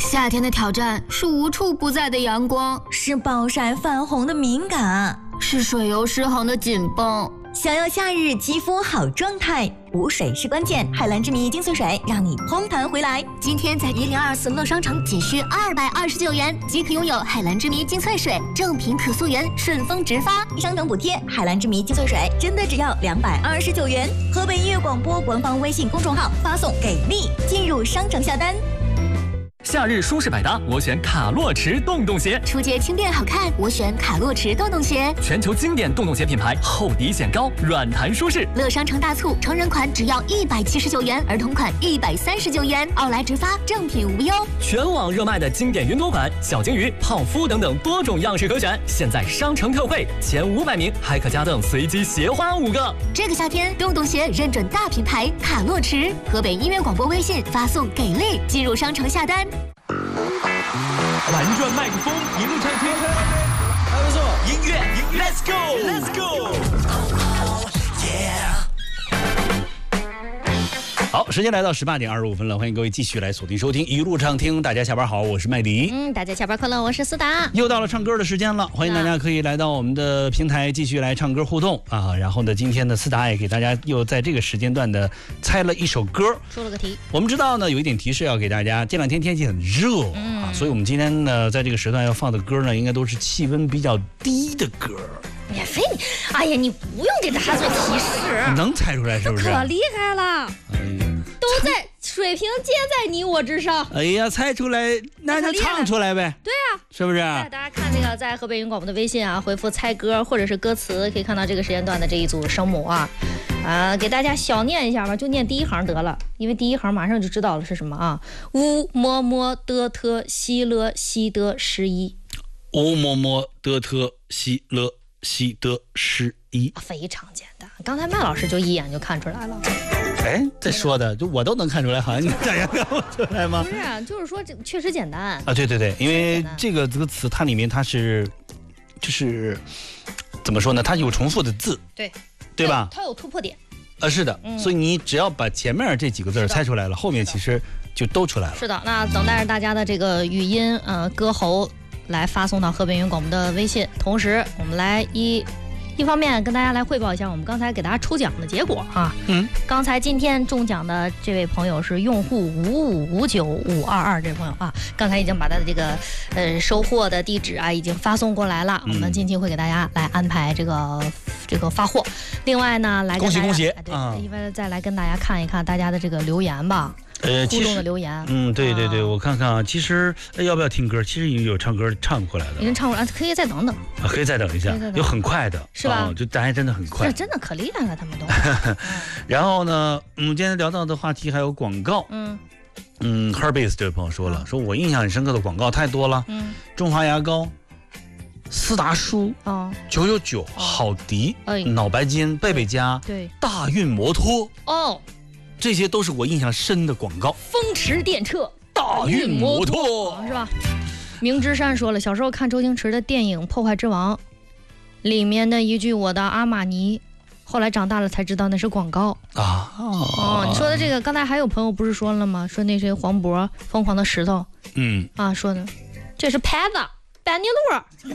夏天的挑战是无处不在的阳光， 是暴晒泛红的敏感， 是水油失衡的紧绷。 想要夏日肌肤好状态，补水是关键。海蓝之谜精粹水让你嘭弹回来。 今天在1024乐商城仅需229元即可拥有海蓝之谜精粹水，正品可溯源，顺丰直发， 商城补贴。海蓝之谜精粹水真的只要229元。河北音乐广播官方微信公众号发送给力进入商城下单。 夏日舒适百搭，我选卡洛驰洞洞鞋。 出街轻便好看，我选卡洛驰洞洞鞋。 全球经典洞洞鞋品牌，厚底显高，软弹舒适。 乐商城大促，成人款只要179元，儿童款139元，奥莱直发，正品无忧。 全网热卖的经典云朵款、小金鱼、泡芙等等多种样式可选，现在商城特惠，前500名还可加赠随机鞋花5个。 这个夏天，洞洞鞋认准大品牌卡洛驰。河北音乐广播微信发送给力进入商城下单。 玩转麦克风，一路畅听，还不错，音乐 ，Let's go，Let's go，Yeah。 好，时间来到18点25分了，欢迎各位继续来锁定收听一路畅听。大家下班好，我是麦迪。 大家下班快乐，我是思达。 又到了唱歌的时间了，欢迎大家可以来到我们的平台继续来唱歌互动啊。然后呢，今天的思达也给大家又在这个时间段的猜了一首歌， 出了个题。我们知道呢，有一点提示要给大家，这2天天气很热啊，所以我们今天呢，在这个时段要放的歌呢，应该都是气温比较低的歌。 免费，哎呀，你不用给他做提示， 能猜出来是不是？ 可厉害了，都在水平皆在你我之上。 哎呀，猜出来那就唱出来呗。 对啊， 是不是？ 大家看这个，在河北音广播的微信啊，回复猜歌或者是歌词，可以看到这个时间段的这一组声母啊，给大家小念一下吧，就念第一行得了，因为第一行马上就知道了是什么啊。乌么么的特西勒西德十一。 乌么么的特西勒西德11， 非常简单。刚才麦老师就一眼就看出来了。 哎，这说的就我都能看出来，好像你大家看不出来吗？ 不是啊，就是说这确实简单啊。对对对，因为这个词它里面它是就是怎么说呢？它有重复的字，对吧？ 它有突破点。 是的，所以你只要把前面这几个字猜出来了，后面其实就都出来了。 是的，那等待着大家的这个语音歌喉来发送到河北音乐广播的微信，同时我们来一方面跟大家来汇报一下我们刚才给大家抽奖的结果啊。刚才今天中奖的这位朋友是用户5559522这位朋友啊，刚才已经把他的这个收获的地址啊已经发送过来了，我们近期会给大家来安排这个发货。另外呢，来恭喜恭喜对，另外再来跟大家看一看大家的这个留言吧。互动的留言， 对对对，我看看啊，其实要不要听歌？其实已经有唱歌唱过来的， 已经唱过来，可以再等等啊，可以再等一下，有很快的， 是吧？ 就大家真的很快， 是真的可厉害了，他们都。 然后呢，今天聊到的话题还有广告，Herbase 这位朋友说了，说我印象很深刻的广告太多了，中华牙膏、思达舒、999、好迪、脑白金、贝贝佳、 对、 大运摩托这些都是我印象深的广告。 风驰电掣、 大运摩托是吧？明之山说了，小时候看周星驰的电影《破坏之王》里面的一句“我的阿玛尼”，后来长大了才知道那是广告啊。 你说的这个，刚才还有朋友不是说了吗？说那谁黄渤疯狂的石头，说的这是牌子，班尼路。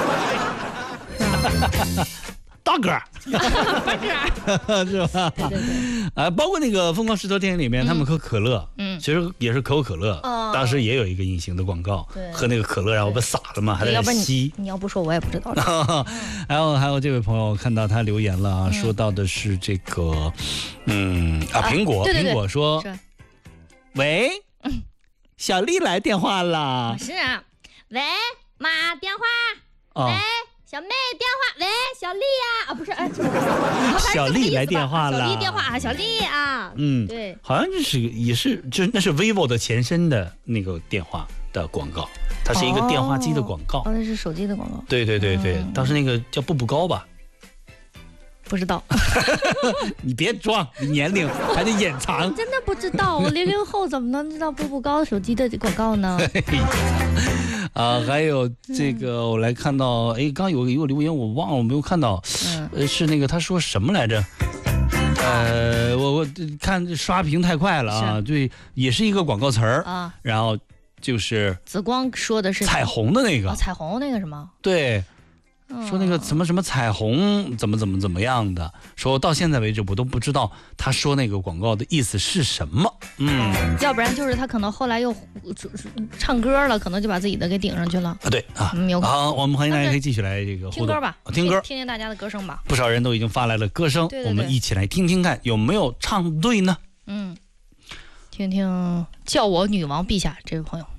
大哥是吧？ 对， 包括那个《疯狂石头》电影里面，他们喝可乐，其实也是可口可乐，当时也有一个隐形的广告，喝那个可乐然后不洒了嘛，还在吸。 你要不说我也不知道了。 还有这位朋友看到他留言了啊，说到的是这个，苹果说，喂，小丽来电话了。 是啊，喂，妈电话，喂。小妹电话，喂，小丽呀，不是， 小丽来电话了， 小丽电话啊，小丽啊，对， 好像也是，那是 vivo 的前身的那个电话的广告，它是一个电话机的广告， 那是手机的广告， 对，当时那个叫步步高吧。 不知道， 你别装，你年龄还得掩藏。 真的不知道，我00后怎么能知道步步高手机的广告呢？ 还有这个，我来看到，刚有一个留言我忘了，我没有看到，是那个他说什么来着？我看刷屏太快了啊，对，也是一个广告词儿啊，然后就是紫光说的是彩虹的那个， 彩虹那个什么？ 对。说那个什么什么彩虹怎么样的，说到现在为止我都不知道他说那个广告的意思是什么。 要不然就是他可能后来又唱歌了，可能就把自己的给顶上去了。 对啊， 有可能。 好，我们欢迎大家可以继续来这个互动， 听歌吧， 听歌， 听大家的歌声吧。 不少人都已经发来了歌声， 对， 我们一起来听听看有没有唱对呢？ 听听叫我女王陛下这位朋友。